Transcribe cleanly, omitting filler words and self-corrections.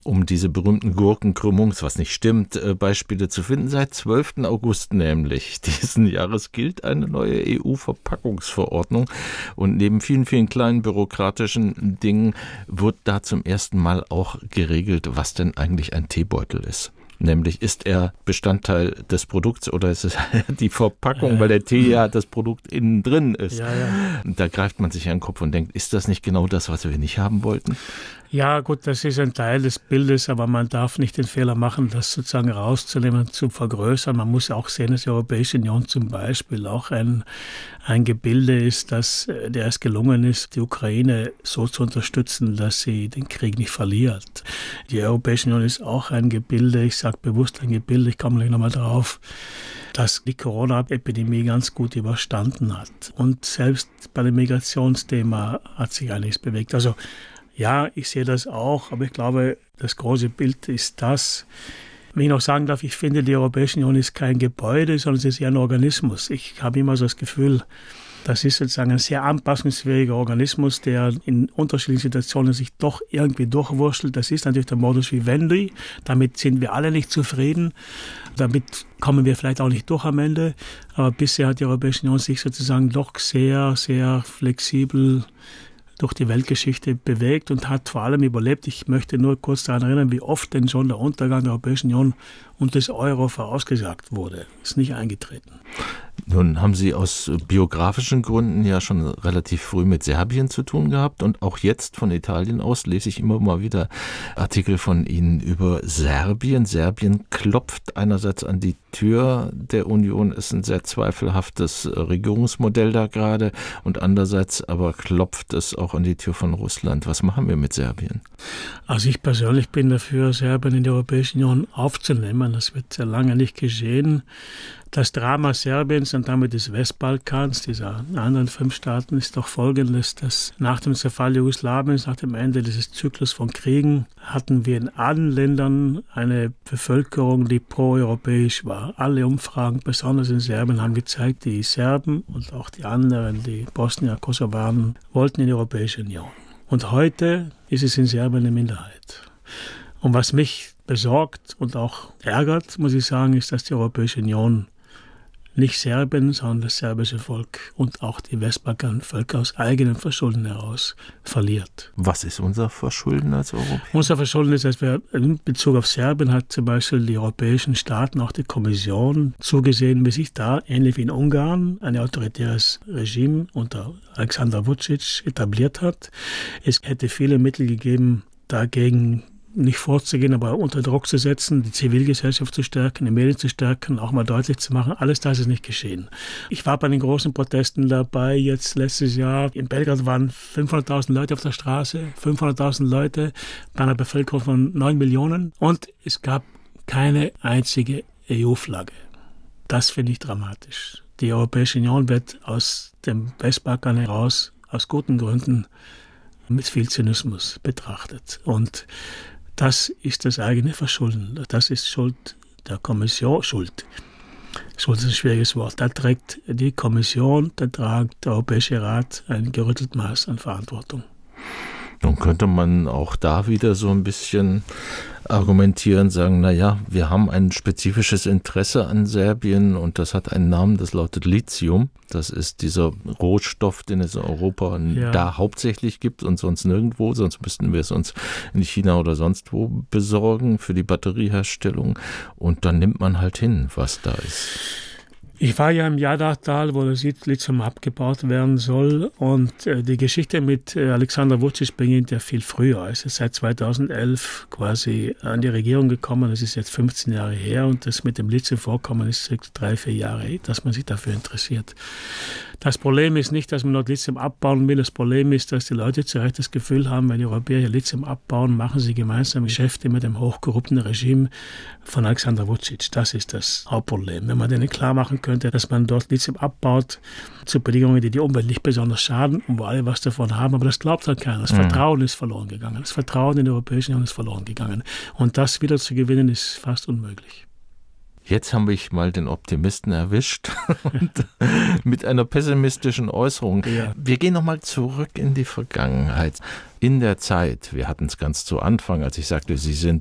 um diese berühmten Gurkenkrümmungs, was nicht stimmt, Beispiele zu finden. Seit 12. August nämlich diesen Jahres gilt eine neue EU-Verpackungsverordnung und neben vielen, vielen kleinen bürokratischen Dingen wird da zum ersten Mal auch geregelt, was denn eigentlich ein Teebeutel ist. Nämlich, ist er Bestandteil des Produkts oder ist es die Verpackung, weil der Tee ja das Produkt innen drin ist. Ja. Da greift man sich an den Kopf und denkt, ist das nicht genau das, was wir nicht haben wollten? Ja, gut, das ist ein Teil des Bildes, aber man darf nicht den Fehler machen, das sozusagen rauszunehmen, zu vergrößern. Man muss auch sehen, dass die Europäische Union zum Beispiel auch ein Gebilde ist, der es gelungen ist, die Ukraine so zu unterstützen, dass sie den Krieg nicht verliert. Die Europäische Union ist auch ein Gebilde, ich sage bewusst ein Gebilde, ich komme gleich nochmal drauf, dass die Corona-Epidemie ganz gut überstanden hat. Und selbst bei dem Migrationsthema hat sich einiges bewegt. Also ja, ich sehe das auch, aber ich glaube, das große Bild ist das. Wenn ich noch sagen darf, ich finde, die Europäische Union ist kein Gebäude, sondern es ist eher ein Organismus. Ich habe immer so das Gefühl, das ist sozusagen ein sehr anpassungsfähiger Organismus, der in unterschiedlichen Situationen sich doch irgendwie durchwurschtelt. Das ist natürlich der Modus vivendi. Damit sind wir alle nicht zufrieden. Damit kommen wir vielleicht auch nicht durch am Ende. Aber bisher hat die Europäische Union sich sozusagen doch sehr, sehr flexibel durch die Weltgeschichte bewegt und hat vor allem überlebt. Ich möchte nur kurz daran erinnern, wie oft denn schon der Untergang der Europäischen Union und des Euro vorausgesagt wurde. Ist nicht eingetreten. Nun haben Sie aus biografischen Gründen ja schon relativ früh mit Serbien zu tun gehabt und auch jetzt von Italien aus lese ich immer mal wieder Artikel von Ihnen über Serbien. Serbien klopft einerseits an die Tür der Union, ist ein sehr zweifelhaftes Regierungsmodell da gerade und andererseits aber klopft es auch an die Tür von Russland. Was machen wir mit Serbien? Also ich persönlich bin dafür, Serbien in die Europäische Union aufzunehmen. Das wird sehr lange nicht geschehen. Das Drama Serbiens und damit des Westbalkans, dieser anderen 5 Staaten, ist doch folgendes, dass nach dem Zerfall Jugoslawiens, nach dem Ende dieses Zyklus von Kriegen, hatten wir in allen Ländern eine Bevölkerung, die pro-europäisch war. Alle Umfragen, besonders in Serbien, haben gezeigt, die Serben und auch die anderen, die Bosnier, Kosovaren, wollten in die Europäische Union. Und heute ist es in Serbien eine Minderheit. Und was mich besorgt und auch ärgert, muss ich sagen, ist, dass die Europäische Union nicht Serbien, sondern das serbische Volk und auch die Westbalkanvölker aus eigenem Verschulden heraus verliert. Was ist unser Verschulden als Europäer? Unser Verschulden ist, dass wir in Bezug auf Serbien hat zum Beispiel die europäischen Staaten, auch die Kommission, zugesehen, wie sich da, ähnlich wie in Ungarn, ein autoritäres Regime unter Alexander Vučić etabliert hat. Es hätte viele Mittel gegeben, dagegen nicht vorzugehen, aber unter Druck zu setzen, die Zivilgesellschaft zu stärken, die Medien zu stärken, auch mal deutlich zu machen. Alles das ist nicht geschehen. Ich war bei den großen Protesten dabei, jetzt letztes Jahr. In Belgrad waren 500.000 Leute auf der Straße, 500.000 Leute bei einer Bevölkerung von 9 Millionen und es gab keine einzige EU-Flagge. Das finde ich dramatisch. Die Europäische Union wird aus dem Westbalkan heraus, aus guten Gründen, mit viel Zynismus betrachtet. Und das ist das eigene Verschulden. Das ist Schuld der Kommission. Schuld ist ein schwieriges Wort. Da trägt die Kommission, da trägt der Europäische Rat ein gerüttelt Maß an Verantwortung. Nun könnte man auch da wieder so ein bisschen argumentieren, sagen, naja, wir haben ein spezifisches Interesse an Serbien und das hat einen Namen, das lautet Lithium. Das ist dieser Rohstoff, den es in Europa da hauptsächlich gibt und sonst nirgendwo, sonst müssten wir es uns in China oder sonst wo besorgen für die Batterieherstellung und dann nimmt man halt hin, was da ist. Ich war ja im Jadar-Tal, wo das Lithium abgebaut werden soll und die Geschichte mit Alexander Vučić beginnt ja viel früher. Es ist seit 2011 quasi an die Regierung gekommen, es ist jetzt 15 Jahre her und das mit dem Lithium-Vorkommen ist 3-4 Jahre her, dass man sich dafür interessiert. Das Problem ist nicht, dass man dort Lithium abbauen will, das Problem ist, dass die Leute zu Recht das Gefühl haben, wenn die Europäer hier Lithium abbauen, machen sie gemeinsam Geschäfte mit dem hochkorrupten Regime von Alexander Vučić. Das ist das Hauptproblem. Wenn man denen klar machen könnte, dass man dort Lithium abbaut zu Bedingungen, die die Umwelt nicht besonders schaden und wo alle was davon haben, aber das glaubt halt keiner. Das Vertrauen ist verloren gegangen. Das Vertrauen in die Europäische Union ist verloren gegangen. Und das wieder zu gewinnen, ist fast unmöglich. Jetzt habe ich mal den Optimisten erwischt und mit einer pessimistischen Äußerung. Ja. Wir gehen nochmal zurück in die Vergangenheit. In der Zeit, wir hatten es ganz zu Anfang, als ich sagte, Sie sind